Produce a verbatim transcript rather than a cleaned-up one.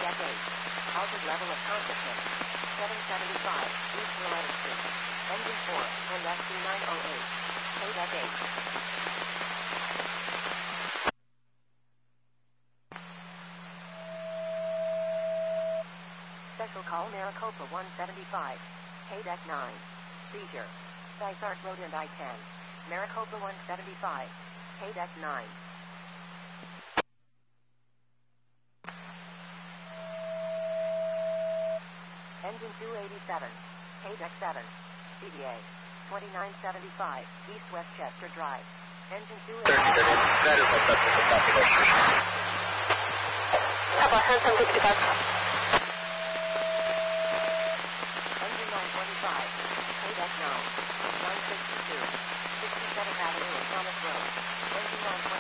Deck eight. Altered level of consciousness. seven seventy-five, East Willetta Street. Engine four, N S C nine oh eight. K-Deck eight. Special call Maricopa one seventy-five. K-Deck nine. Seizure. Dysart Road and I ten. Maricopa one seventy-five. K-Deck nine. Engine two eighty-seven. K-Deck seven. C D A. twenty-nine seventy-five. East Westchester Drive. Engine two eighty-seven. That is what's up with the population. How about Hanson sixty-five? Engine nine twenty-five. K-Deck nine. nine sixty-two. sixty-seventh Avenue and Thomas Road. Engine nine twenty-five.